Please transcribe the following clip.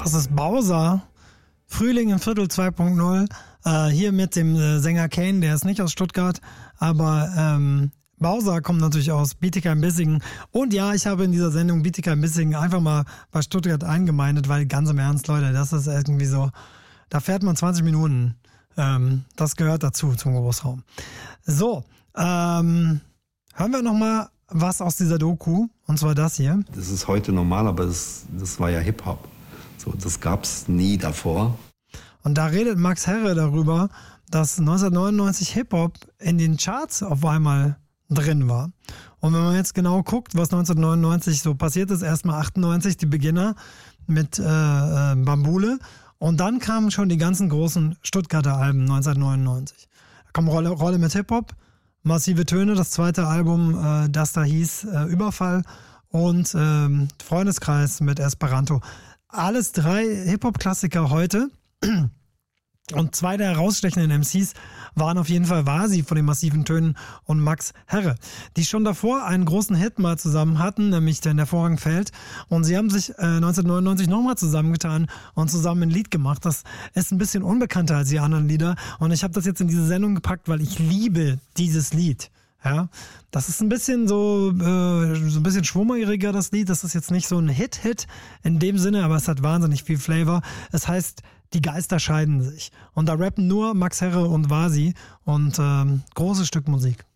Das ist Bowser. Frühling im Viertel 2.0. Hier mit dem Sänger Kane, der ist nicht aus Stuttgart, aber Bowser kommt natürlich aus Bietigheim-Bissingen. Und ja, ich habe in dieser Sendung Bietigheim-Bissingen einfach mal bei Stuttgart eingemeindet, weil ganz im Ernst, Leute, das ist irgendwie so, da fährt man 20 Minuten. Das gehört dazu, zum Großraum. So, hören wir nochmal was aus dieser Doku, und zwar das hier. Das ist heute normal, aber das war ja Hip-Hop. So, das gab's nie davor. Und da redet Max Herre darüber, dass 1999 Hip-Hop in den Charts auf einmal drin war. Und wenn man jetzt genau guckt, was 1999 so passiert ist, erstmal 98 die Beginner mit Bambule und dann kamen schon die ganzen großen Stuttgarter Alben 1999. Da kommt Rolle mit Hip-Hop, Massive Töne, das zweite Album, das da hieß Überfall und Freundeskreis mit Esperanto. Alles 3 Hip-Hop-Klassiker heute. Und 2 der herausstechenden MCs waren auf jeden Fall Vasi von den Massiven Tönen und Max Herre, die schon davor einen großen Hit mal zusammen hatten, nämlich Der Vorhang fällt. Und sie haben sich 1999 nochmal zusammengetan und zusammen ein Lied gemacht. Das ist ein bisschen unbekannter als die anderen Lieder. Und ich habe das jetzt in diese Sendung gepackt, weil ich liebe dieses Lied. Ja, das ist ein bisschen so ein bisschen schwummeriger, das Lied. Das ist jetzt nicht so ein Hit in dem Sinne, aber es hat wahnsinnig viel Flavor. Es heißt, die Geister scheiden sich. Und da rappen nur Max Herre und Vasi und großes Stück Musik.